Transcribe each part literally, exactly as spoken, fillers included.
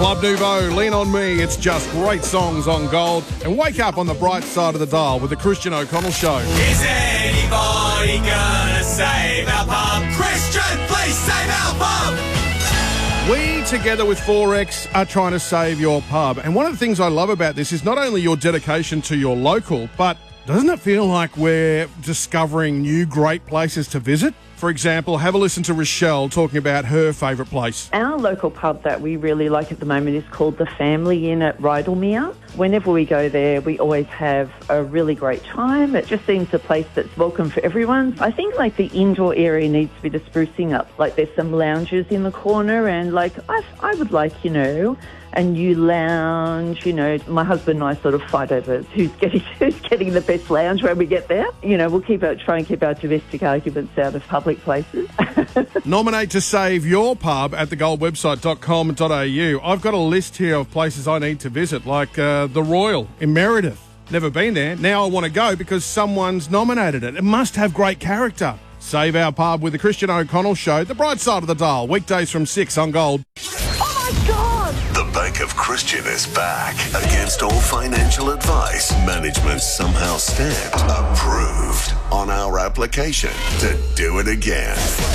Club Nouveau, Lean On Me. It's just great songs on Gold. And wake up on the bright side of the dial with the Christian O'Connell Show. Is anybody gonna save our pub? Christian, please save our pub! We, together with four X, are trying to save your pub. And one of the things I love about this is not only your dedication to your local, but doesn't it feel like we're discovering new great places to visit? For example, have a listen to Rochelle talking about her favourite place. Our local pub that we really like at the moment is called The Family Inn at Rydalmere. Whenever we go there, we always have a really great time. It just seems a place that's welcome for everyone. I think like the indoor area needs to be the sprucing up. Like there's some lounges in the corner and like I, I would like, you know, a new lounge. You know, my husband and I sort of fight over who's getting who's getting the best lounge when we get there. You know, we'll keep out, try and keep our domestic arguments out of public places. Nominate to save your pub at the gold website dot com dot a u. I've got a list here of places I need to visit, like uh, the Royal in Meredith. Never been there. Now I want to go because someone's nominated it. It must have great character. Save our pub with the Christian O'Connell Show, the bright side of the dial, weekdays from six on Gold. Oh my God! The Bank of Christian is back. Against all financial advice, management somehow stamped approved on our application to do it again.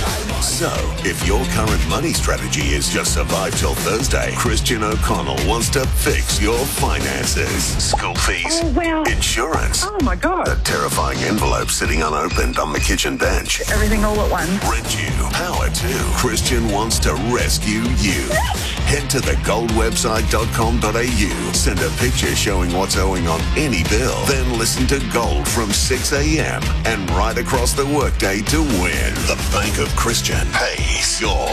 So, if your current money strategy is just survive till Thursday, Christian O'Connell wants to fix your finances. School fees, Oh, wow. insurance, Oh my God! a terrifying envelope sitting unopened on the kitchen bench, Everything all at once. rent you, power two. Christian wants to rescue you. Head to the gold website dot com dot a u. Send a picture showing what's owing on any bill. Then listen to Gold from six a.m. and right across the workday to win. The Bank of Christian pays your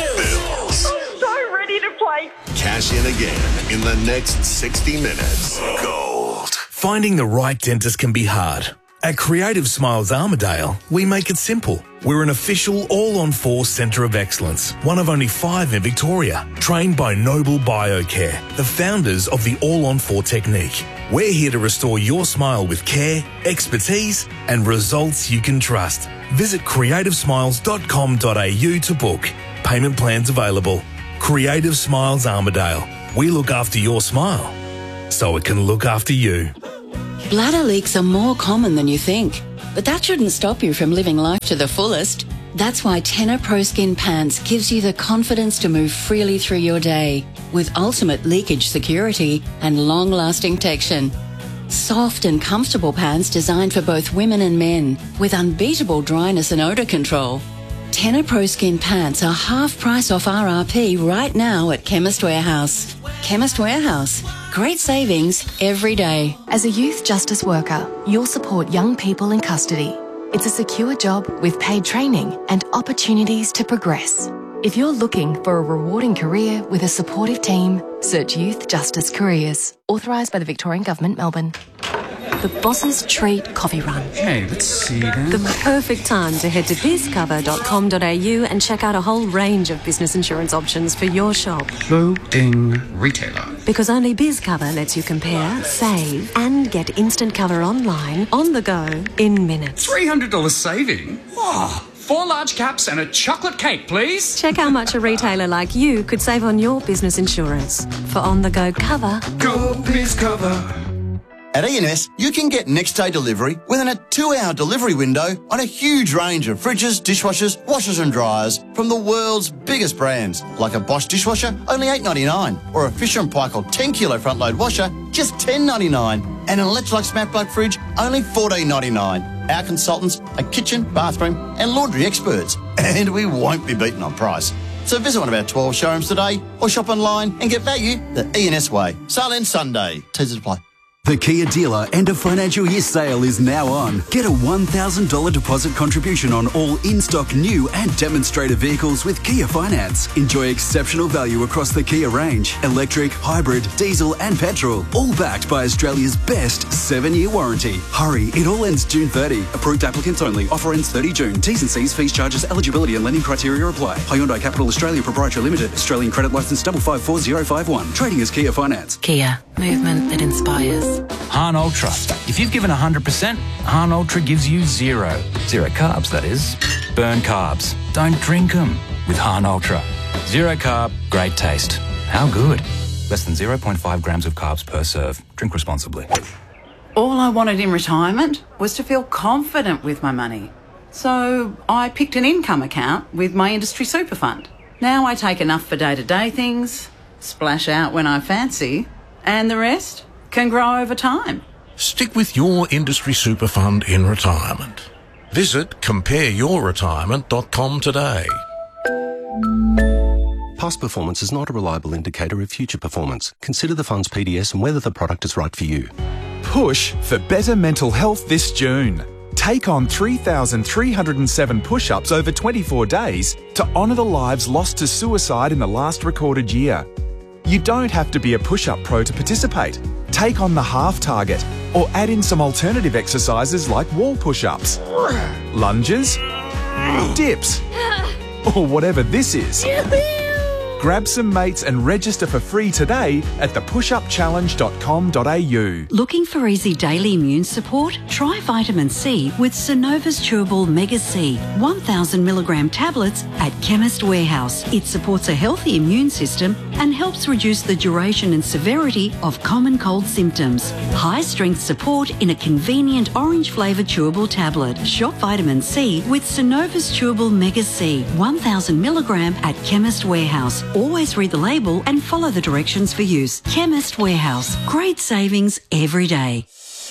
bills. I'm so ready to play. Cash in again in the next sixty minutes. Gold. Finding the right dentist can be hard. At Creative Smiles Armidale, we make it simple. We're an official all-on-four centre of excellence, one of only five in Victoria, trained by Noble Biocare, the founders of the all-on-four technique. We're here to restore your smile with care, expertise, and results you can trust. Visit creative smiles dot com dot a u to book. Payment plans available. Creative Smiles Armidale. We look after your smile, so it can look after you. Bladder leaks are more common than you think, but that shouldn't stop you from living life to the fullest. That's why Tenor Pro Skin Pants gives you the confidence to move freely through your day with ultimate leakage security and long-lasting protection. Soft and comfortable pants designed for both women and men with unbeatable dryness and odour control. Tenor Pro Skin Pants are half price off R R P right now at Chemist Warehouse. Chemist Warehouse. Great savings every day. As a youth justice worker, you'll support young people in custody. It's a secure job with paid training and opportunities to progress. If you're looking for a rewarding career with a supportive team, search Youth Justice Careers. Authorised by the Victorian Government, Melbourne. The Boss's Treat Coffee Run. Hey, let's see then. The perfect time to head to biz cover dot com dot a u and check out a whole range of business insurance options for your shop. Loading retailer. Because only BizCover lets you compare, save, and get instant cover online, on the go, in minutes. three hundred dollars saving? Oh, four large caps and a chocolate cake, please. Check how much a retailer like you could save on your business insurance. For on-the-go cover, Go BizCover. At E and S, you can get next-day delivery within a two-hour delivery window on a huge range of fridges, dishwashers, washers and dryers from the world's biggest brands, like a Bosch dishwasher, only eight dollars ninety-nine, or a Fisher and Paykel ten kilo front-load washer, just ten dollars ninety-nine, and an Electrolux Smart Plug fridge, only fourteen dollars ninety-nine. Our consultants are kitchen, bathroom and laundry experts, and we won't be beaten on price. So visit one of our twelve showrooms today or shop online and get value the E and S way. Sale ends Sunday. Teasers apply. The Kia dealer end of financial year sale is now on. Get a one thousand dollars deposit contribution on all in-stock new and demonstrator vehicles with Kia Finance. Enjoy exceptional value across the Kia range. Electric, hybrid, diesel and petrol. All backed by Australia's best seven-year warranty. Hurry, it all ends June thirtieth. Approved applicants only. Offer ends thirtieth June. T's and C's, fees, charges, eligibility and lending criteria apply. Hyundai Capital Australia Proprietary Limited. Australian credit licence double five four zero five one. Trading as Kia Finance. Kia. Movement that inspires. Hahn Ultra. If you've given one hundred percent, Hahn Ultra gives you zero. Zero carbs, that is. Burn carbs. Don't drink them with Hahn Ultra. Zero carb, great taste. How good? Less than zero point five grams of carbs per serve. Drink responsibly. All I wanted in retirement was to feel confident with my money. So I picked an income account with my industry super fund. Now I take enough for day-to-day things, splash out when I fancy, and the rest can grow over time. Stick with your industry super fund in retirement. Visit compare your retirement dot com today. Past performance is not a reliable indicator of future performance. Consider the fund's P D S and whether the product is right for you. Push for better mental health this June. Take on three thousand three hundred seven push-ups over twenty-four days to honour the lives lost to suicide in the last recorded year. You don't have to be a push-up pro to participate. Take on the half target or add in some alternative exercises like wall push-ups, lunges, dips, or whatever this is. Grab some mates and register for free today at the push up challenge dot com dot a u. Looking for easy daily immune support? Try vitamin C with Synova's Chewable Mega C, one thousand milligram tablets at Chemist Warehouse. It supports a healthy immune system and helps reduce the duration and severity of common cold symptoms. High strength support in a convenient orange flavoured chewable tablet. Shop vitamin C with Synova's Chewable Mega C, one thousand milligram at Chemist Warehouse. Always read the label and follow the directions for use. Chemist Warehouse. Great savings every day.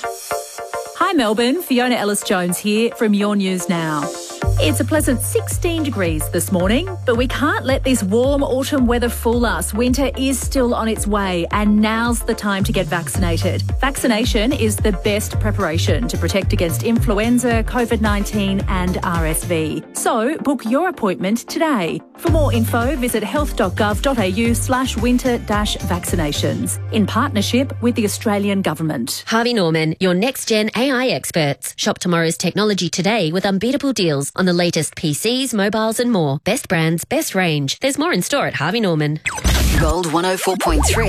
Hi Melbourne, Fiona Ellis-Jones here from Your News Now. It's a pleasant sixteen degrees this morning, but we can't let this warm autumn weather fool us. Winter is still on its way and now's the time to get vaccinated. Vaccination is the best preparation to protect against influenza, COVID nineteen and R S V. So book your appointment today. For more info, visit health dot gov dot a u slash winter dash vaccinations in partnership with the Australian Government. Harvey Norman, your next-gen A I experts. Shop tomorrow's technology today with unbeatable deals on the latest P Cs, mobiles and more. Best brands, best range. There's more in store at Harvey Norman. Gold one oh four point three.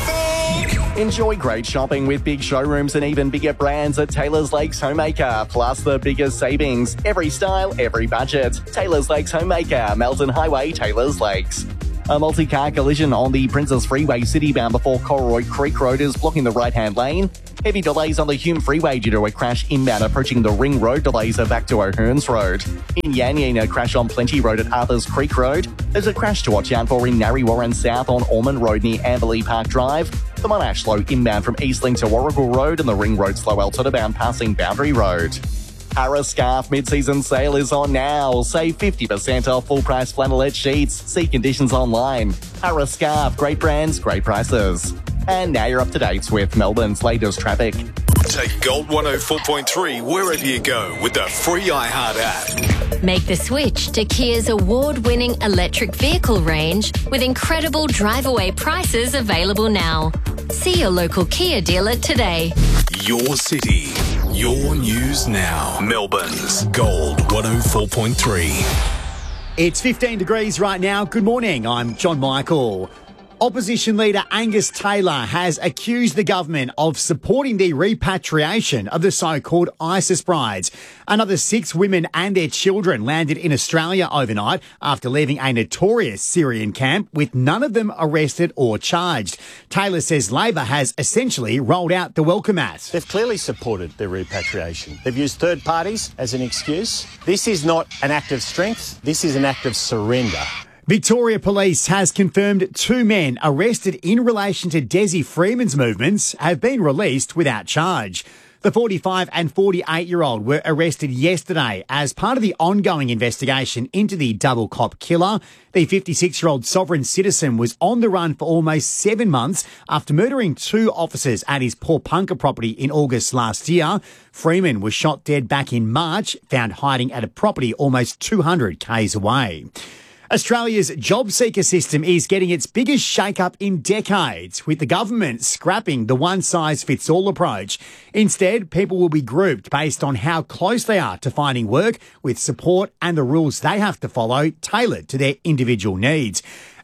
Enjoy great shopping with big showrooms and even bigger brands at Taylor's Lakes Homemaker. Plus the biggest savings. Every style, every budget. Taylor's Lakes Homemaker, Melton Highway, Taylor's Lakes. A multi-car collision on the Princess Freeway city-bound before Colroy Creek Road is blocking the right-hand lane. Heavy delays on the Hume Freeway due to a crash inbound approaching the Ring Road. Delays are back to O'Hearns Road. In Yanyin, a crash on Plenty Road at Arthurs Creek Road. There's a crash to watch out for in Narre South on Ormond Road near Amberley Park Drive. The Monash slow inbound from Eastling to Warrigal Road and the Ring Road slow Altona bound passing Boundary Road. Harris Scarf mid-season sale is on now. Save fifty percent off full-price flannelette sheets. See conditions online. Harris Scarf, great brands, great prices. And now you're up to date with Melbourne's latest traffic. Take Gold one oh four point three wherever you go with the free iHeart app. Make the switch to Kia's award-winning electric vehicle range with incredible drive-away prices available now. See your local Kia dealer today. Your city, your news now. Melbourne's Gold one oh four point three. It's fifteen degrees right now. Good morning. I'm John Michael. Opposition leader Angus Taylor has accused the government of supporting the repatriation of the so-called ISIS brides. Another six women and their children landed in Australia overnight after leaving a notorious Syrian camp, with none of them arrested or charged. Taylor says Labor has essentially rolled out the welcome mat. They've clearly supported the repatriation. They've used third parties as an excuse. This is not an act of strength. This is an act of surrender. Victoria Police has confirmed two men arrested in relation to Desi Freeman's movements have been released without charge. The forty-five and forty-eight-year-old were arrested yesterday as part of the ongoing investigation into the double cop killer. The fifty-six-year-old sovereign citizen was on the run for almost seven months after murdering two officers at his Pawnpunka property in August last year. Freeman was shot dead back in March, found hiding at a property almost two hundred kays away. Australia's job seeker system is getting its biggest shake-up in decades, with the government scrapping the one-size-fits-all approach. Instead, people will be grouped based on how close they are to finding work, with support and the rules they have to follow tailored to their individual needs.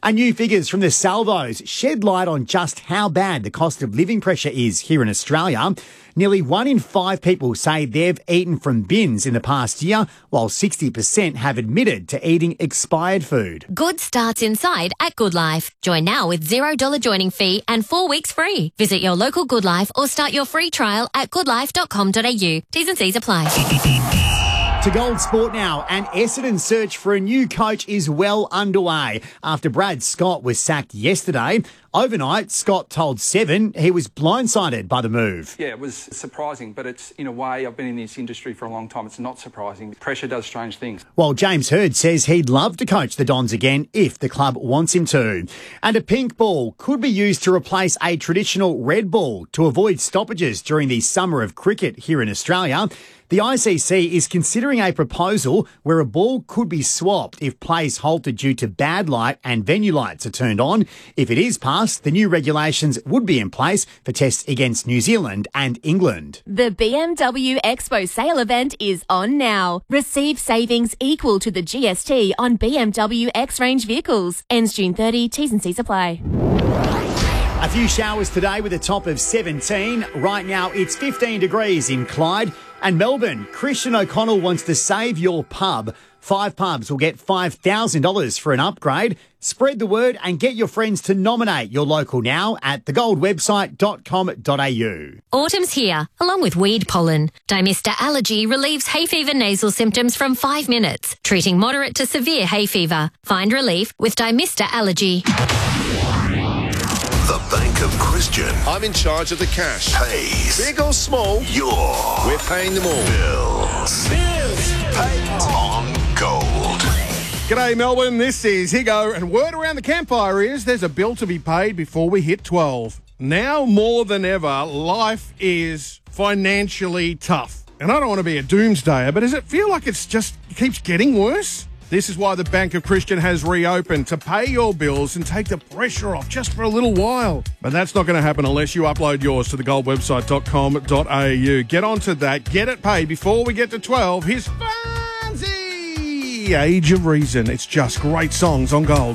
And new figures from the Salvos shed light on just how bad the cost of living pressure is here in Australia. Nearly one in five people say they've eaten from bins in the past year, while sixty percent have admitted to eating expired food. Good starts inside at Good Life. Join now with zero dollars joining fee and four weeks free. Visit your local Good Life or start your free trial at good life dot com dot a u. T's and C's apply. To Gold Sport now, and Essendon's search for a new coach is well underway after Brad Scott was sacked yesterday. Overnight, Scott told Seven he was blindsided by the move. Yeah, it was surprising, but it's, in a way, I've been in this industry for a long time. It's not surprising. Pressure does strange things. While James Hird says he'd love to coach the Dons again if the club wants him to. And a pink ball could be used to replace a traditional red ball to avoid stoppages during the summer of cricket here in Australia. The I C C is considering a proposal where a ball could be swapped if plays halted due to bad light and venue lights are turned on. If it is passed, the new regulations would be in place for tests against New Zealand and England. The B M W Expo sale event is on now. Receive savings equal to the G S T on B M W X-Range vehicles. Ends June thirtieth. T's and C's apply. A few showers today with a top of seventeen. Right now it's fifteen degrees in Clyde and Melbourne. Christian O'Connell wants to save your pub. Five pubs will get five thousand dollars for an upgrade. Spread the word and get your friends to nominate your local now at the gold website dot com dot a u. Autumn's here, along with weed pollen. Dimista Allergy relieves hay fever nasal symptoms from five minutes, treating moderate to severe hay fever. Find relief with Dimista Allergy. The Bank of Christian I'm in charge of the cash. pays. Big or small, Your we're paying them all. bills. Bills paid. On Gold. G'day Melbourne, this is Higo, and word around the campfire is there's a bill to be paid before we hit twelve. Now more than ever, life is financially tough. And I don't want to be a doomsdayer, but does it feel like it's just it keeps getting worse? This is why the Bank of Christian has reopened to pay your bills and take the pressure off just for a little while. But that's not going to happen unless you upload yours to the gold website dot com dot a u. Get onto that, get it paid before we get to twelve. Here's Fonzie, Age of Reason. It's just great songs on Gold.